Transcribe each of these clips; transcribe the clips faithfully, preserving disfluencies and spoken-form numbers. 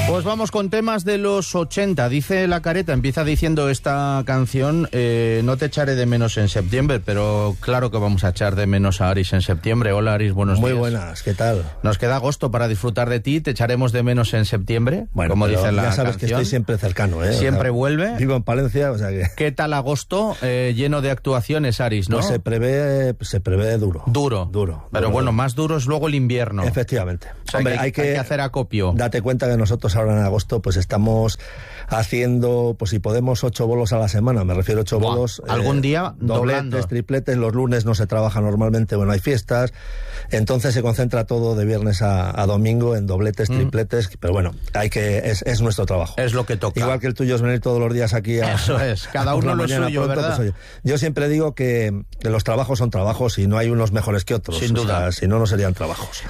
Pues vamos con temas de los ochenta. Dice La Careta, empieza diciendo esta canción, eh, no te echaré de menos en septiembre, pero claro que vamos a echar de menos a Aris en septiembre. Hola Aris, buenos Muy días. Muy buenas, ¿qué tal? Nos queda agosto para disfrutar de ti, te echaremos de menos en septiembre, bueno, como dice la ya sabes canción. Que estoy siempre cercano, ¿eh? Siempre o sea, vuelve. Vivo en Palencia, o sea que... ¿Qué tal agosto? Eh, lleno de actuaciones, Aris, ¿no? Pues se prevé, se prevé duro. Duro. Duro. Pero duro, bueno, duro. más duro es luego el invierno. Efectivamente. O sea, Hombre, que, hay, que, hay que hacer acopio. Date cuenta que nosotros ahora en agosto pues estamos haciendo, pues si podemos, ocho bolos a la semana. Me refiero a ocho Buah, bolos. Algún eh, día doblando. Dobletes, tripletes. Los lunes no se trabaja normalmente, bueno, hay fiestas. Entonces se concentra todo de viernes a, a domingo en dobletes, mm. tripletes. Pero bueno, hay que es, es nuestro trabajo. Es lo que toca. Igual que el tuyo es venir todos los días aquí a... Eso es, cada uno lo suyo, pronto, ¿verdad? Pues, yo siempre digo que, que los trabajos son trabajos y no hay unos mejores que otros. Sin duda. O sea, si no, no serían trabajos.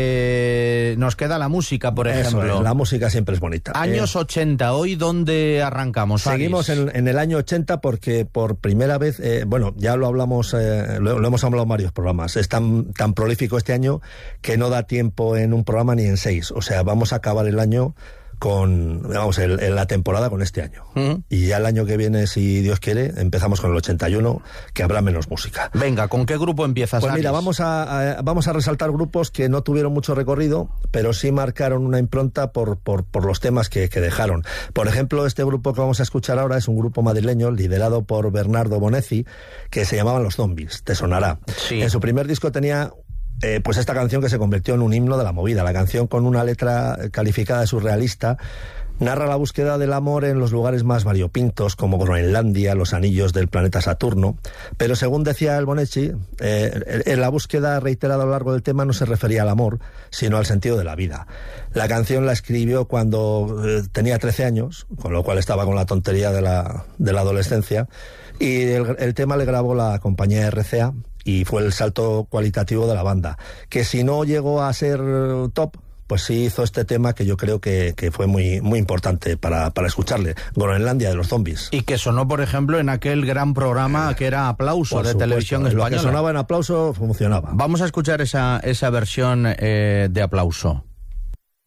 Eh, nos queda la música, por Eso ejemplo. Es, la música siempre es bonita. Años eh, ochenta, ¿hoy dónde arrancamos? Seguimos en, en el año ochenta porque por primera vez, eh, bueno, ya lo hablamos, eh, lo, lo hemos hablado en varios programas, es tan, tan prolífico este año que no da tiempo en un programa ni en seis. O sea, vamos a acabar el año con, vamos, el, el, la temporada con este año. Uh-huh. Y ya el año que viene, si Dios quiere, empezamos con el ochenta y uno, que habrá menos música. Venga, ¿con qué grupo empiezas? Pues mira, vamos a, a, vamos a resaltar grupos que no tuvieron mucho recorrido, pero sí marcaron una impronta por, por, por los temas que, que dejaron. Por ejemplo, este grupo que vamos a escuchar ahora es un grupo madrileño liderado por Bernardo Bonezzi, que se llamaban Los Zombies, te sonará. Sí. En su primer disco tenía... Eh, pues esta canción que se convirtió en un himno de la movida. La canción, con una letra calificada de surrealista, narra la búsqueda del amor en los lugares más variopintos, como Groenlandia, los anillos del planeta Saturno. Pero según decía el Bonezzi, eh, en la búsqueda reiterada a lo largo del tema no se refería al amor, sino al sentido de la vida. La canción la escribió cuando eh, tenía trece años, con lo cual estaba con la tontería de la, de la adolescencia, y el, el tema le grabó la compañía R C A, y fue el salto cualitativo de la banda, que si no llegó a ser top, pues sí hizo este tema que yo creo que, que fue muy, muy importante para, para escucharle, Groenlandia de los Zombies. Y que sonó, por ejemplo, en aquel gran programa que era Aplauso, por de supuesto, televisión española. Lo que sonaba en Aplauso funcionaba. Vamos a escuchar esa, esa versión eh, de Aplauso.